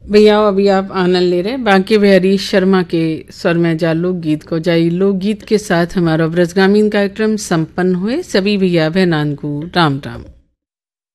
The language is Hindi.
भैया अभी आप आनंद ले रहे हैं बांके बिहारी शर्मा के स्वर में जा लोकगीत को जाई। लोकगीत के साथ हमारा ब्रजगामीन कार्यक्रम संपन्न हुए। सभी भैया बहनान को राम राम।